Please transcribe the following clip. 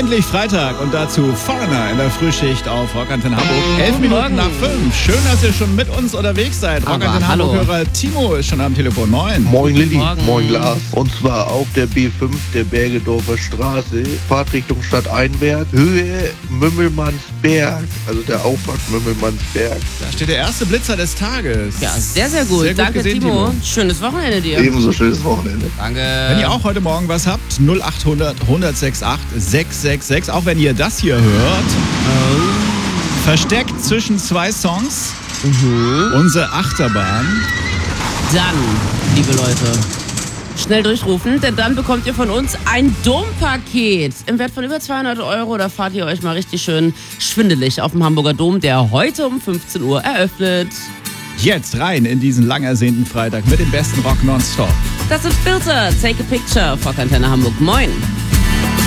Endlich Freitag und dazu Foreigner in der Frühschicht auf Rockantenne Hamburg. 11 Minuten Morgen. nach 5. Schön, dass ihr schon mit uns unterwegs seid. Rockantenne hallo. Hamburg-Hörer Timo ist schon am Telefon. Moin. Moin Lilly, Morgen. moin Lars. Und zwar auf der B5 der Bergedorfer Straße, Fahrtrichtung Stadt Einberg, Höhe Mümmelmannsberg, also der Auffahrt Mümmelmannsberg. Da steht der erste Blitzer des Tages. Ja, sehr, sehr gut. Sehr gut Danke, gesehen, Timo. Schönes Wochenende dir. Ebenso schönes Wochenende. Danke. Wenn ihr auch heute Morgen was habt, 0800 168 666, auch wenn ihr das hier hört, versteckt zwischen zwei Songs, unsere Achterbahn. Dann, liebe Leute, schnell durchrufen, denn dann bekommt ihr von uns ein Dompaket im Wert von über 200 €. Da fahrt ihr euch mal richtig schön schwindelig auf dem Hamburger Dom, der heute um 15 Uhr eröffnet. Jetzt rein in diesen lang ersehnten Freitag mit dem besten Rock nonstop. Das sind Filter, Take a Picture, Rockantenne Hamburg. Moin.